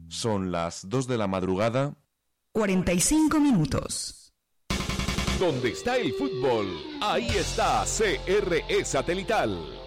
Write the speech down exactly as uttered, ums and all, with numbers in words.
Son las dos de la madrugada. cuarenta y cinco minutos. Donde está el fútbol, ahí está C R E Satelital.